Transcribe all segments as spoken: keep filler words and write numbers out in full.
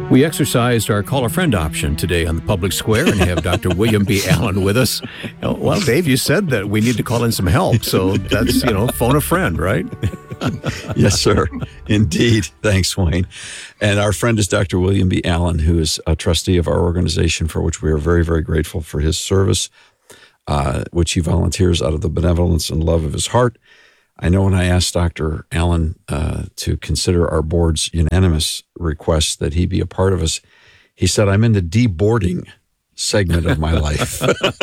We exercised our call a friend option today on the public square and have Doctor William B. Allen with us. Well, Dave, you said that we need to call in some help, so that's, you know, phone a friend, right? Yes, sir. Indeed. Thanks, Wayne. And our friend is Doctor William B. Allen, who is a trustee of our organization, for which we are very, very grateful for his service, uh, which he volunteers out of the benevolence and love of his heart. I know when I asked Doctor Allen uh, to consider our board's unanimous request that he be a part of us, he said, I'm in the deboarding segment of my life.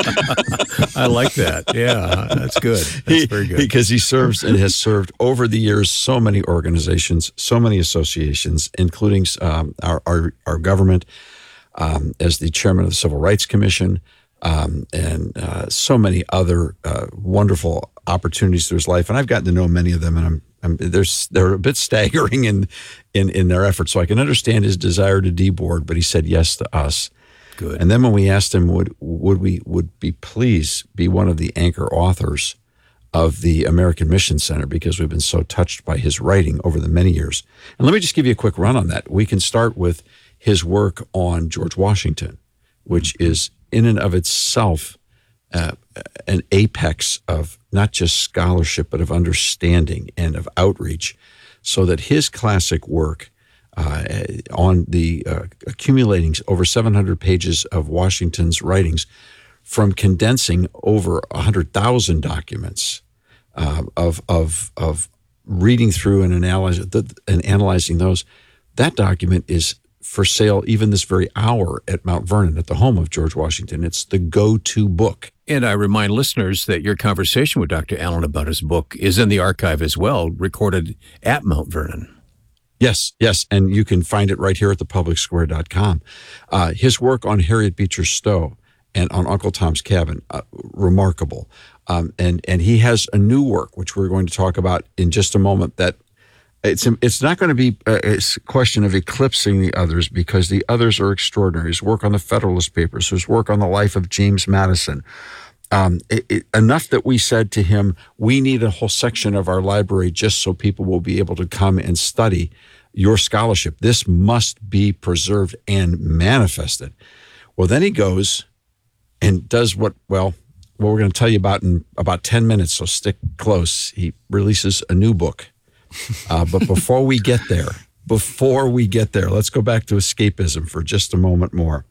I like that. Yeah, that's good. That's he, very good. Because he serves and has served over the years so many organizations, so many associations, including um, our, our, our government um, as the chairman of the Civil Rights Commission, um, and uh, so many other uh, wonderful opportunities through his life. And I've gotten to know many of them, and I'm, I'm there's they're a bit staggering in, in in their efforts. So I can understand his desire to deboard, but he said yes to us. Good. And then when we asked him, would would we would be please be one of the anchor authors of the American Mission Center, because we've been so touched by his writing over the many years. And let me just give you a quick run on that. We can start with his work on George Washington, which mm-hmm. is in and of itself uh, an apex of not just scholarship, but of understanding and of outreach, so that his classic work uh, on the uh, accumulating over seven hundred pages of Washington's writings, from condensing over one hundred thousand documents uh, of, of, of reading through and, analyze, and analyzing those, that document is for sale even this very hour at Mount Vernon, at the home of George Washington. It's the go-to book. And I remind listeners that your conversation with Doctor Allen about his book is in the archive as well, recorded at Mount Vernon. Yes, yes, and you can find it right here at the public square dot com. Uh, his work on Harriet Beecher Stowe and on Uncle Tom's Cabin, uh, remarkable. Um, and, and he has a new work, which we're going to talk about in just a moment, that It's it's not going to be a question of eclipsing the others, because the others are extraordinary. His work on the Federalist Papers, his work on the life of James Madison. Um, it, it, enough that we said to him, we need a whole section of our library just so people will be able to come and study your scholarship. This must be preserved and manifested. Well, then he goes and does what, well, what we're going to tell you about in about ten minutes, so stick close. He releases a new book. Uh, but before we get there, before we get there, let's go back to escapism for just a moment more.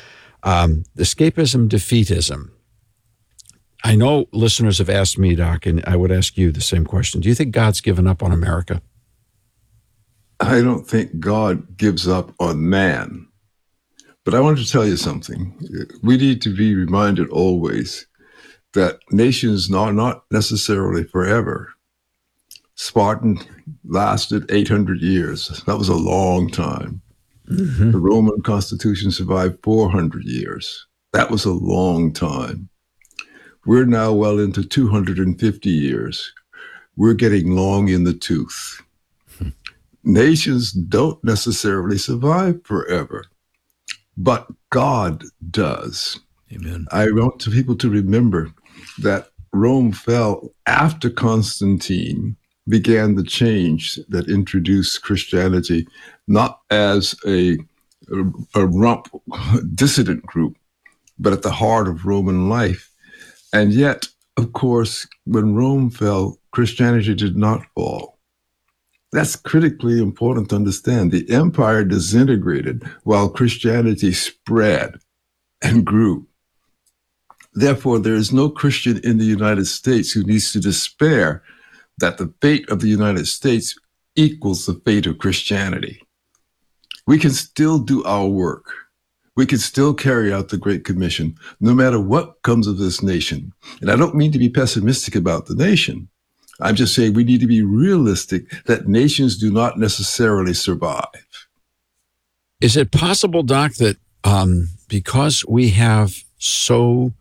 Um, escapism, defeatism. I know listeners have asked me, Doc, and I would ask you the same question. Do you think God's given up on America? I don't think God gives up on man. But I want to tell you something. We need to be reminded always that nations are not necessarily forever. Spartan lasted eight hundred years. That was a long time. Mm-hmm. The Roman Constitution survived four hundred years. That was a long time. We're now well into two hundred fifty years. We're getting long in the tooth. Hmm. Nations don't necessarily survive forever, but God does. Amen. I want people to remember that Rome fell after Constantine began the change that introduced Christianity, not as a, a, a rump dissident group, but at the heart of Roman life. And yet, of course, when Rome fell, Christianity did not fall. That's critically important to understand. The empire disintegrated while Christianity spread and grew. Therefore, there is no Christian in the United States who needs to despair that the fate of the United States equals the fate of Christianity. We can still do our work. We can still carry out the Great Commission, no matter what comes of this nation. And I don't mean to be pessimistic about the nation. I'm just saying we need to be realistic that nations do not necessarily survive. Is it possible, Doc, that um, because we have so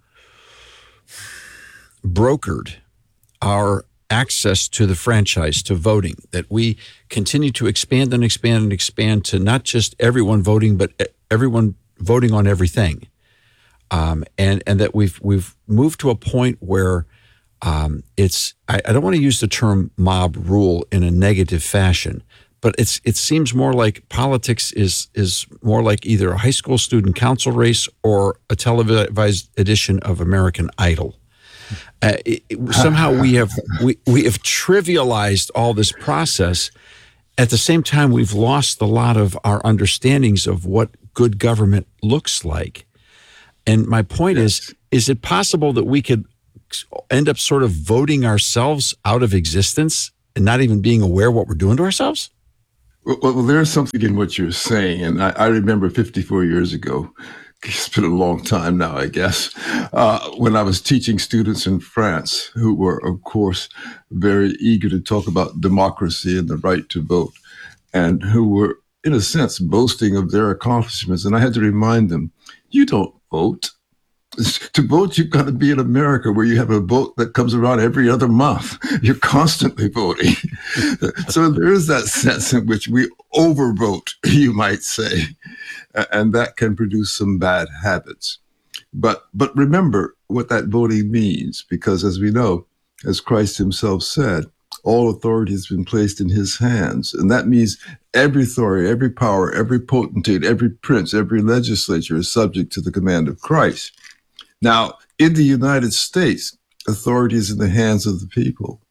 brokered our access to the franchise, to voting, that we continue to expand and expand and expand to not just everyone voting, but everyone voting on everything, um, and and that we've we've moved to a point where um, it's I, I don't want to use the term mob rule in a negative fashion, but it's it seems more like politics is is more like either a high school student council race or a televised edition of American Idol. Uh, it, it, somehow we have we, we have trivialized all this process. At the same time, we've lost a lot of our understandings of what good government looks like. And my point yes. is, is it possible that we could end up sort of voting ourselves out of existence and not even being aware what we're doing to ourselves? Well, well there's something in what you're saying. And I, I remember fifty-four years ago, it's been a long time now, I guess, uh, when I was teaching students in France who were, of course, very eager to talk about democracy and the right to vote, and who were, in a sense, boasting of their accomplishments. And I had to remind them, you don't vote. To vote, you've got to be in America, where you have a vote that comes around every other month. You're constantly voting. So there is that sense in which we overvote, you might say, and that can produce some bad habits. But but remember what that voting means, because as we know, as Christ himself said, all authority has been placed in his hands. And that means every authority, every power, every potentate, every prince, every legislature is subject to the command of Christ. Now, in the United States, authority is in the hands of the people.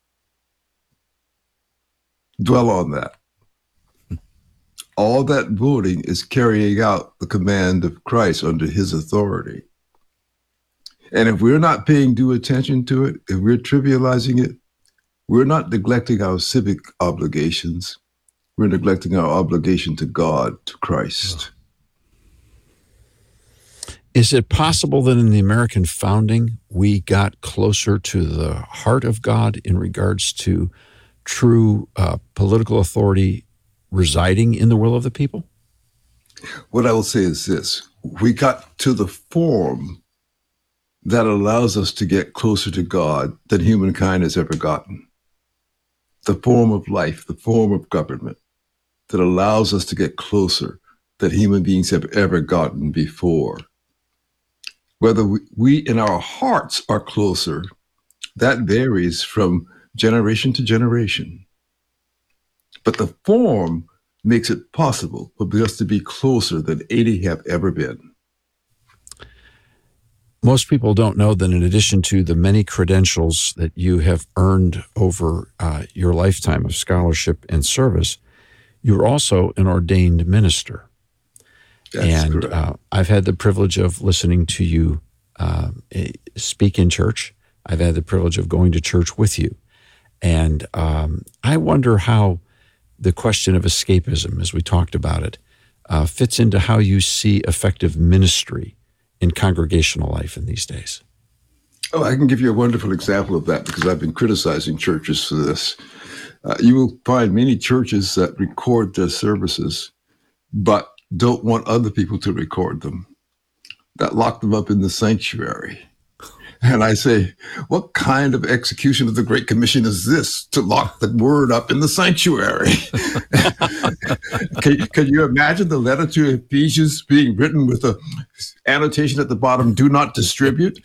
Dwell on that. All that voting is carrying out the command of Christ under his authority. And if we're not paying due attention to it, if we're trivializing it, we're not neglecting our civic obligations. We're neglecting our obligation to God, to Christ. Is it possible that in the American founding, we got closer to the heart of God in regards to true uh, political authority residing in the will of the people? What I will say is this. We got to the form that allows us to get closer to God than humankind has ever gotten. The form of life, the form of government that allows us to get closer than human beings have ever gotten before. Whether we, we in our hearts are closer, that varies from generation to generation. But the form makes it possible for us to be closer than any have ever been. Most people don't know that in addition to the many credentials that you have earned over uh, your lifetime of scholarship and service, you're also an ordained minister. That's and correct. Uh, I've had the privilege of listening to you uh, speak in church. I've had the privilege of going to church with you. And um, I wonder how the question of escapism, as we talked about it, uh, fits into how you see effective ministry in congregational life in these days. Oh, I can give you a wonderful example of that because I've been criticizing churches for this. Uh, you will find many churches that record their services, but don't want other people to record them, that lock them up in the sanctuary. And I say, what kind of execution of the Great Commission is this, to lock the word up in the sanctuary? can, can you imagine the letter to Ephesians being written with an annotation at the bottom, do not distribute?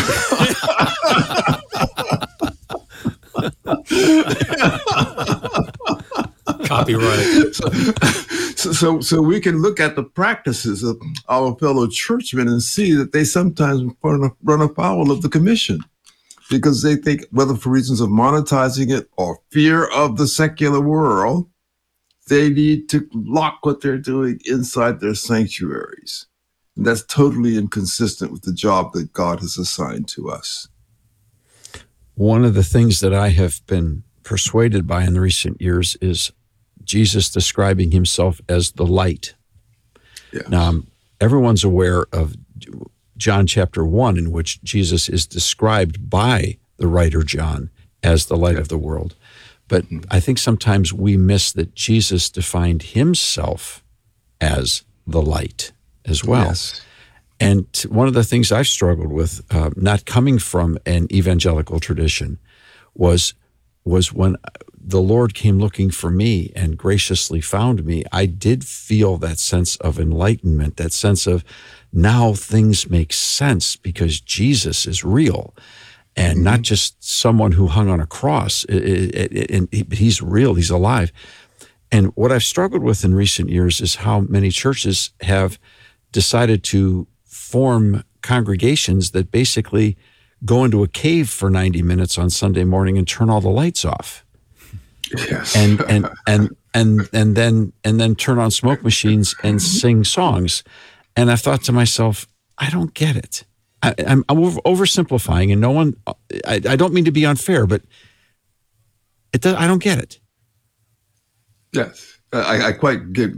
Copyright. So, so, so we can look at the practices of our fellow churchmen and see that they sometimes run, run afoul of the commission because they think, whether for reasons of monetizing it or fear of the secular world, they need to lock what they're doing inside their sanctuaries. And that's totally inconsistent with the job that God has assigned to us. One of the things that I have been persuaded by in the recent years is Jesus describing himself as the light. Yes. Now, everyone's aware of John chapter one, in which Jesus is described by the writer John as the light yeah. of the world. But I think sometimes we miss that Jesus defined himself as the light as well. Yes. And one of the things I've struggled with, uh, not coming from an evangelical tradition, was was when the Lord came looking for me and graciously found me, I did feel that sense of enlightenment, that sense of now things make sense because Jesus is real and mm-hmm. not just someone who hung on a cross. It, it, it, it, it, he's real, he's alive. And what I've struggled with in recent years is how many churches have decided to form congregations that basically go into a cave for ninety minutes on Sunday morning and turn all the lights off. Yes. And and and and and then and then turn on smoke machines and sing songs. And I've thought to myself, I don't get it. I, I'm, I'm over, oversimplifying, and no one. I, I don't mean to be unfair, but it does, I don't get it. Yes, I, I quite get